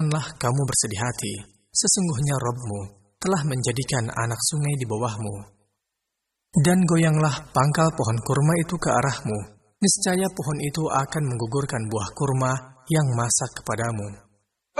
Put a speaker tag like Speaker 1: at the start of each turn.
Speaker 1: Janganlah kamu bersedih hati, sesungguhnya Rabb-Mu telah menjadikan anak sungai di bawahmu. Dan goyanglah pangkal pohon kurma itu ke arahmu, niscaya pohon itu akan menggugurkan buah kurma yang masak kepadamu.